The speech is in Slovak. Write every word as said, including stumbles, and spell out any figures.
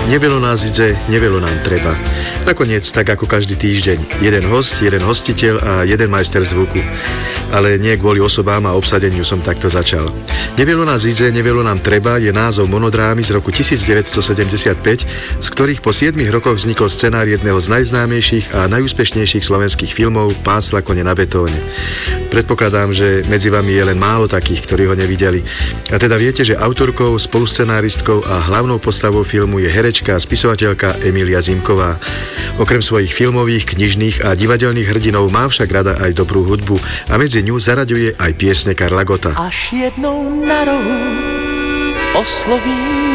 Neveľo nás ide, neveľo nám treba. Nakoniec, tak ako každý týždeň, jeden host, jeden hostiteľ a jeden majster zvuku. Ale nie kvôli osobám a obsadeniu som takto začal. Neveľo nás ide, neveľo nám treba je názov monodrámy z roku devätnásťstosedemdesiatpäť, z ktorých po siedmich rokoch vznikol scenár jedného z najznámejších a najúspešnejších slovenských filmov Pásla kone na betóne. Predpokladám, že medzi vami je len málo takých, ktorí ho nevideli. A teda viete, že autorkou, spoluscenáristkou a hlavnou postavou filmu je herečka a spisovateľka Emília Zimková. Okrem svojich filmových, knižných a divadelných hrdinov má však rada aj dobrú hudbu a medzi ňu zaraďuje aj piesne Karla Gotta. Až jednou na rohu osloví